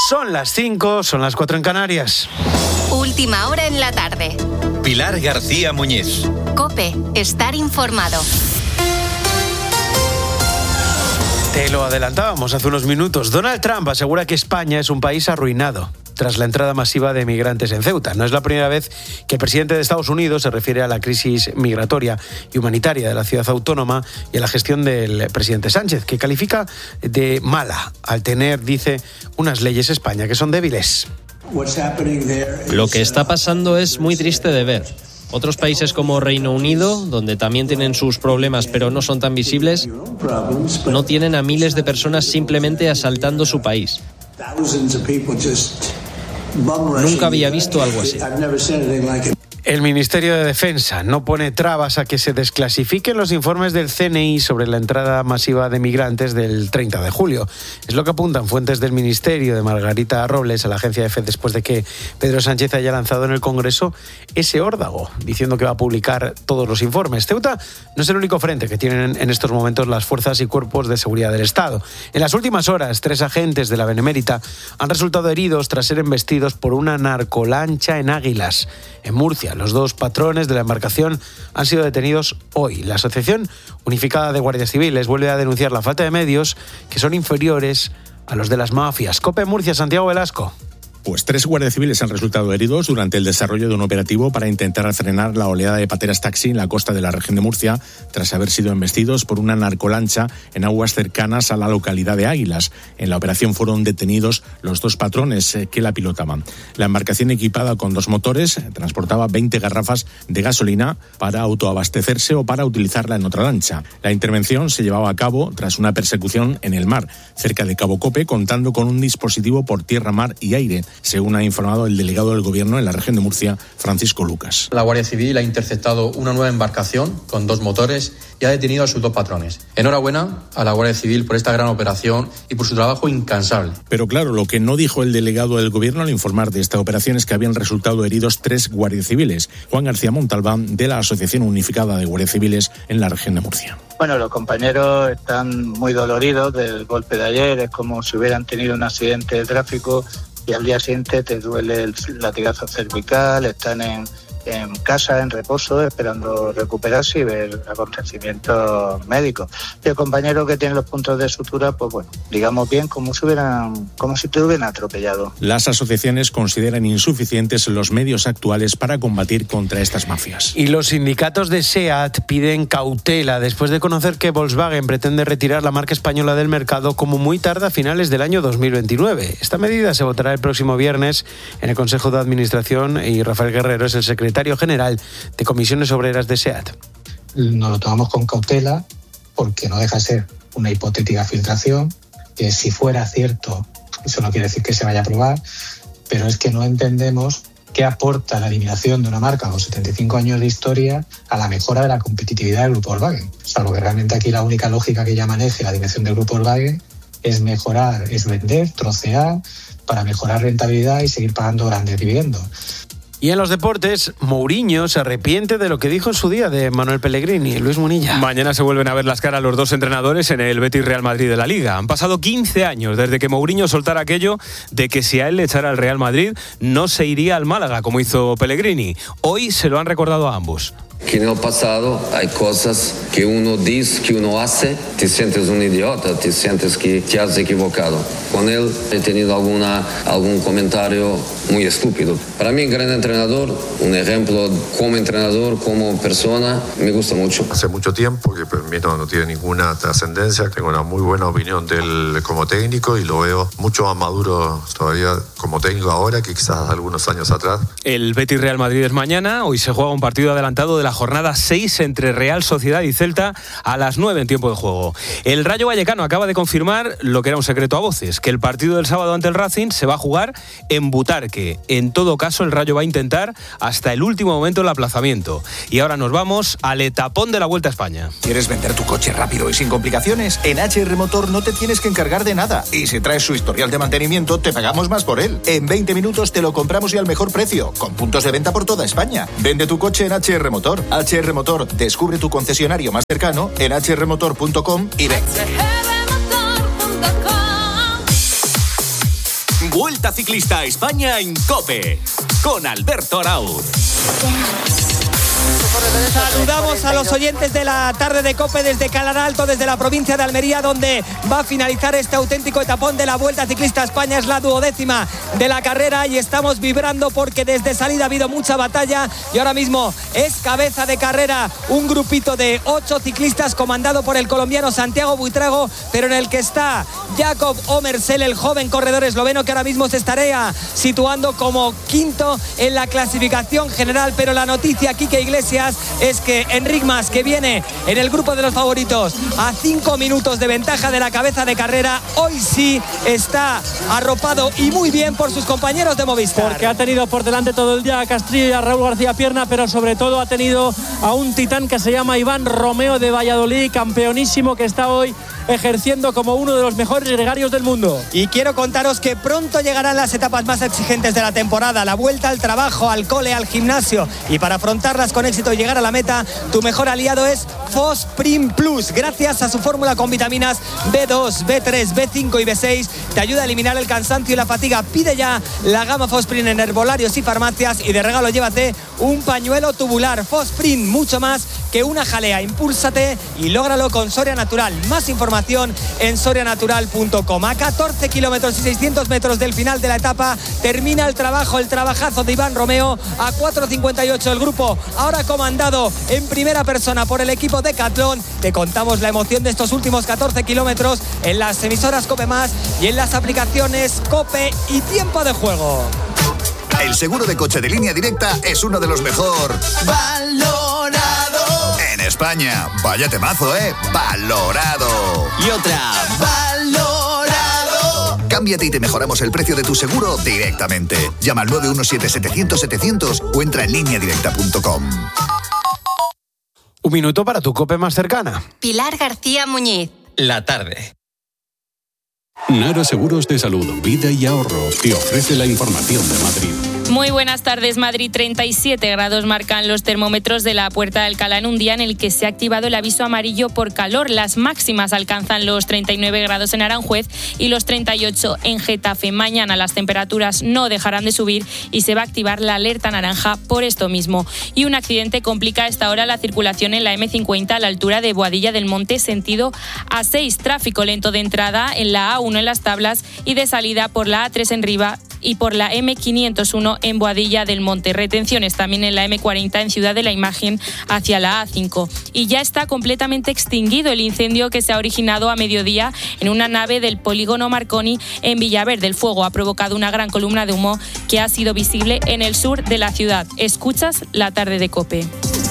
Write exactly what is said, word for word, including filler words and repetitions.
Son las cinco, son las cuatro en Canarias. Última hora en la tarde. Pilar García Muñiz. COPE, estar informado. Te lo adelantábamos hace unos minutos. Donald Trump asegura que España es un país arruinado tras la entrada masiva de migrantes en Ceuta. No es la primera vez que el presidente de Estados Unidos se refiere a la crisis migratoria y humanitaria de la ciudad autónoma y a la gestión del presidente Sánchez, que califica de mala al tener, dice, unas leyes España que son débiles. Lo que está pasando es muy triste de ver. Otros países como Reino Unido, donde también tienen sus problemas pero no son tan visibles, no tienen a miles de personas simplemente asaltando su país. Nunca había visto algo así. El Ministerio de Defensa no pone trabas a que se desclasifiquen los informes del C N I sobre la entrada masiva de migrantes del treinta de julio. Es lo que apuntan fuentes del Ministerio de Margarita Robles a la agencia EFE después de que Pedro Sánchez haya lanzado en el Congreso ese órdago, diciendo que va a publicar todos los informes. Ceuta no es el único frente que tienen en estos momentos las fuerzas y cuerpos de seguridad del Estado. En las últimas horas, tres agentes de la Benemérita han resultado heridos tras ser embestidos por una narcolancha en Águilas, en Murcia. Los dos patrones de la embarcación han sido detenidos hoy. La Asociación Unificada de Guardias Civiles vuelve a denunciar la falta de medios que son inferiores a los de las mafias. COPE Murcia, Santiago Velasco. Pues tres guardias civiles han resultado heridos durante el desarrollo de un operativo para intentar frenar la oleada de pateras taxi en la costa de la región de Murcia, tras haber sido embestidos por una narcolancha en aguas cercanas a la localidad de Águilas. En la operación fueron detenidos los dos patrones que la pilotaban. La embarcación, equipada con dos motores, transportaba veinte garrafas de gasolina para autoabastecerse o para utilizarla en otra lancha. La intervención se llevaba a cabo tras una persecución en el mar, cerca de Cabo Cope, contando con un dispositivo por tierra, mar y aire, según ha informado el delegado del Gobierno en la región de Murcia, Francisco Lucas. La Guardia Civil ha interceptado una nueva embarcación con dos motores y ha detenido a sus dos patrones. Enhorabuena a la Guardia Civil por esta gran operación y por su trabajo incansable. Pero claro, lo que no dijo el delegado del Gobierno al informar de esta operación es que habían resultado heridos tres guardias civiles. Juan García Montalbán, de la Asociación Unificada de Guardias Civiles en la región de Murcia. Bueno, los compañeros están muy doloridos del golpe de ayer. Es como si hubieran tenido un accidente de tráfico y al día siguiente te duele el latigazo cervical, están en, en casa, en reposo, esperando recuperarse y ver acontecimientos médicos. Y el compañero que tiene los puntos de sutura, pues bueno, digamos bien, como si hubieran, como si te hubieran atropellado. Las asociaciones consideran insuficientes los medios actuales para combatir contra estas mafias. Y los sindicatos de SEAT piden cautela después de conocer que Volkswagen pretende retirar la marca española del mercado como muy tarde a finales del año dos mil veintinueve. Esta medida se votará el próximo viernes en el Consejo de Administración y Rafael Guerrero es el secretario general de Comisiones Obreras de SEAT. Nos lo tomamos con cautela porque no deja de ser una hipotética filtración, que si fuera cierto, eso no quiere decir que se vaya a aprobar, pero es que no entendemos qué aporta la eliminación de una marca con setenta y cinco años de historia a la mejora de la competitividad del Grupo Volkswagen. Salvo que realmente aquí la única lógica que ya maneje la dirección del Grupo Volkswagen es mejorar, es vender, trocear, para mejorar rentabilidad y seguir pagando grandes dividendos. Y en los deportes, Mourinho se arrepiente de lo que dijo en su día de Manuel Pellegrini y Luis Munilla. Mañana se vuelven a ver las caras los dos entrenadores en el Betis Real Madrid de la Liga. Han pasado quince años desde que Mourinho soltara aquello de que si a él le echara al Real Madrid no se iría al Málaga como hizo Pellegrini. Hoy se lo han recordado a ambos. Que en el pasado hay cosas que uno dice, que uno hace, te sientes un idiota, te sientes que te has equivocado. Con él he tenido alguna, algún comentario muy estúpido. Para mí, gran entrenador, un ejemplo como entrenador, como persona, me gusta mucho. Hace mucho tiempo que para mí no, no tiene ninguna trascendencia, tengo una muy buena opinión de él como técnico y lo veo mucho más maduro todavía como técnico ahora que quizás algunos años atrás. El Betis Real Madrid es mañana, hoy se juega un partido adelantado de la jornada seis entre Real Sociedad y Celta a las nueve en tiempo de juego. El Rayo Vallecano acaba de confirmar lo que era un secreto a voces, que el partido del sábado ante el Racing se va a jugar en Butarque. En todo caso, el Rayo va a intentar hasta el último momento el aplazamiento. Y ahora nos vamos al etapón de la Vuelta a España. ¿Quieres vender tu coche rápido y sin complicaciones? En H R Motor no te tienes que encargar de nada. Y si traes su historial de mantenimiento, te pagamos más por él. En veinte minutos te lo compramos y al mejor precio, con puntos de venta por toda España. Vende tu coche en H R Motor. H R Motor, descubre tu concesionario más cercano en h r motor punto com y ven. Vuelta Ciclista a España en COPE, con Alberto Arauz. Saludamos a los oyentes de la tarde de COPE desde Calar Alto, desde la provincia de Almería, donde va a finalizar este auténtico etapón de la Vuelta Ciclista a España. Es la duodécima de la carrera y estamos vibrando porque desde salida ha habido mucha batalla y ahora mismo es cabeza de carrera un grupito de ocho ciclistas comandado por el colombiano Santiago Buitrago, pero en el que está Jakob Omersel, el joven corredor esloveno, que ahora mismo se estaría situando como quinto en la clasificación general. Pero la noticia, Quique Iglesias, es que Enric Mas, que viene en el grupo de los favoritos a cinco minutos de ventaja de la cabeza de carrera, hoy sí está arropado y muy bien por sus compañeros de Movistar. Porque ha tenido por delante todo el día a Castrillo y a Raúl García Pierna, pero sobre todo ha tenido a un titán que se llama Iván Romeo de Valladolid, campeonísimo, que está hoy ejerciendo como uno de los mejores gregarios del mundo. Y quiero contaros que pronto llegarán las etapas más exigentes de la temporada, la vuelta al trabajo, al cole, al gimnasio, y para afrontarlas con éxito y llegar a la meta, tu mejor aliado es Fosprin Plus. Gracias a su fórmula con vitaminas B dos, B tres, B cinco y B seis, te ayuda a eliminar el cansancio y la fatiga. Pide ya la gama Fosprin en herbolarios y farmacias, y de regalo llévate un pañuelo tubular. Fosprin, mucho más que una jalea. Impúlsate y lógralo con Soria Natural. Más información en soria natural punto com. A catorce kilómetros y seiscientos metros del final de la etapa termina el trabajo, el trabajazo de Iván Romeo. A cuatro cincuenta y ocho el grupo, ahora comandado en primera persona por el equipo Decathlon. Te contamos la emoción de estos últimos catorce kilómetros en las emisoras COPE Más y en las aplicaciones COPE y Tiempo de Juego. El seguro de coche de Línea Directa es uno de los mejor valorado en España. Vaya temazo, ¿eh? Valorado. Y otra, valorado. Cámbiate y te mejoramos el precio de tu seguro directamente. Llama al nueve uno siete, setecientos, setecientos o entra en línea directa punto com. Un minuto para tu COPE más cercana. Pilar García Muñiz. La tarde. Nara Seguros de Salud, Vida y Ahorro te ofrece la información de Madrid. Muy buenas tardes. Madrid, treinta y siete grados marcan los termómetros de la Puerta de Alcalá en un día en el que se ha activado el aviso amarillo por calor. Las máximas alcanzan los treinta y nueve grados en Aranjuez y los treinta y ocho en Getafe. Mañana las temperaturas no dejarán de subir y se va a activar la alerta naranja por esto mismo. Y un accidente complica a esta hora la circulación en la eme cincuenta a la altura de Boadilla del Monte, sentido A seis. Tráfico lento de entrada en la A uno en Las Tablas y de salida por la A tres en Riva y por la eme quinientos uno en Boadilla del Monte. Retenciones también en la eme cuarenta en Ciudad de la Imagen hacia la A cinco. Y ya está completamente extinguido el incendio que se ha originado a mediodía en una nave del polígono Marconi en Villaverde. El fuego ha provocado una gran columna de humo que ha sido visible en el sur de la ciudad. Escuchas La tarde de COPE.